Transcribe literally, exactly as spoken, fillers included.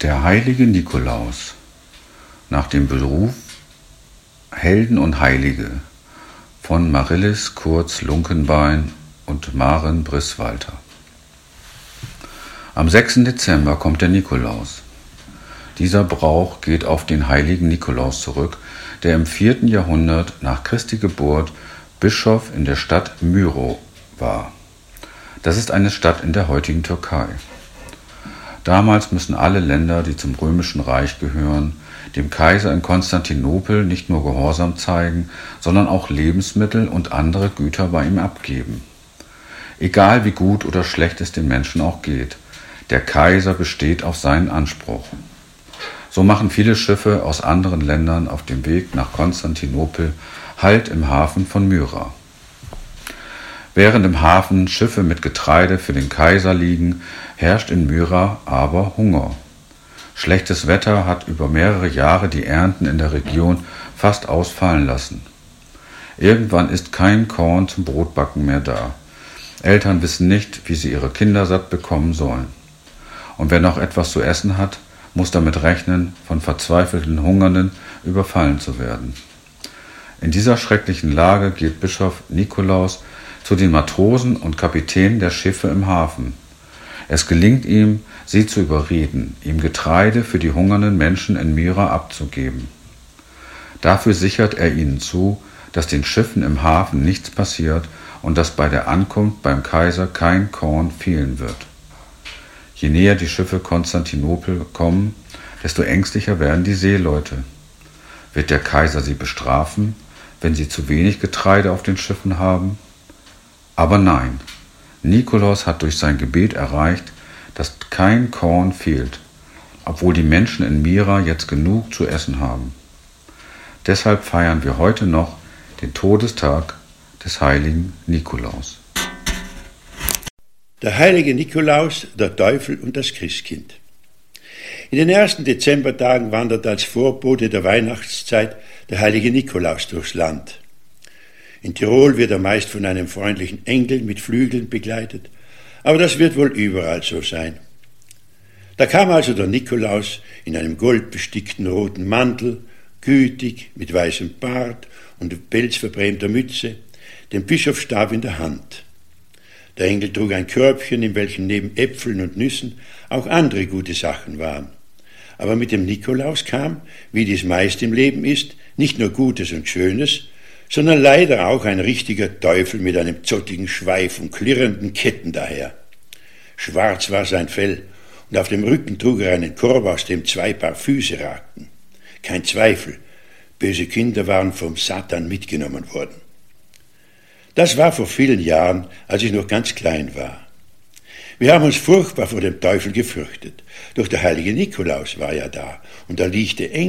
Der heilige Nikolaus, nach dem Beruf Helden und Heilige von Marillis Kurz-Lunkenbein und Maren Briss-Walter. Am sechsten Dezember kommt der Nikolaus. Dieser Brauch geht auf den heiligen Nikolaus zurück, der im vierten Jahrhundert nach Christi Geburt Bischof in der Stadt Myro war. Das ist eine Stadt in der heutigen Türkei. Damals müssen alle Länder, die zum Römischen Reich gehören, dem Kaiser in Konstantinopel nicht nur Gehorsam zeigen, sondern auch Lebensmittel und andere Güter bei ihm abgeben. Egal wie gut oder schlecht es den Menschen auch geht, der Kaiser besteht auf seinen Anspruch. So machen viele Schiffe aus anderen Ländern auf dem Weg nach Konstantinopel Halt im Hafen von Myra. Während im Hafen Schiffe mit Getreide für den Kaiser liegen, herrscht in Myra aber Hunger. Schlechtes Wetter hat über mehrere Jahre die Ernten in der Region fast ausfallen lassen. Irgendwann ist kein Korn zum Brotbacken mehr da. Eltern wissen nicht, wie sie ihre Kinder satt bekommen sollen. Und wer noch etwas zu essen hat, muss damit rechnen, von verzweifelten Hungernden überfallen zu werden. In dieser schrecklichen Lage geht Bischof Nikolaus zu den Matrosen und Kapitänen der Schiffe im Hafen. Es gelingt ihm, sie zu überreden, ihm Getreide für die hungernden Menschen in Myra abzugeben. Dafür sichert er ihnen zu, dass den Schiffen im Hafen nichts passiert und dass bei der Ankunft beim Kaiser kein Korn fehlen wird. Je näher die Schiffe Konstantinopel kommen, desto ängstlicher werden die Seeleute. Wird der Kaiser sie bestrafen, wenn sie zu wenig Getreide auf den Schiffen haben? Aber nein, Nikolaus hat durch sein Gebet erreicht, dass kein Korn fehlt, obwohl die Menschen in Myra jetzt genug zu essen haben. Deshalb feiern wir heute noch den Todestag des heiligen Nikolaus. Der heilige Nikolaus, der Teufel und das Christkind. In den ersten Dezembertagen wandert als Vorbote der Weihnachtszeit der heilige Nikolaus durchs Land. In Tirol wird er meist von einem freundlichen Engel mit Flügeln begleitet, aber das wird wohl überall so sein. Da kam also der Nikolaus in einem goldbestickten roten Mantel, gütig, mit weißem Bart und pelzverbrämter Mütze, den Bischofsstab in der Hand. Der Engel trug ein Körbchen, in welchem neben Äpfeln und Nüssen auch andere gute Sachen waren. Aber mit dem Nikolaus kam, wie dies meist im Leben ist, nicht nur Gutes und Schönes, sondern leider auch ein richtiger Teufel mit einem zottigen Schweif und klirrenden Ketten daher. Schwarz war sein Fell, und auf dem Rücken trug er einen Korb, aus dem zwei Paar Füße ragten. Kein Zweifel, böse Kinder waren vom Satan mitgenommen worden. Das war vor vielen Jahren, als ich noch ganz klein war. Wir haben uns furchtbar vor dem Teufel gefürchtet, doch der heilige Nikolaus war ja da, und er liegte eng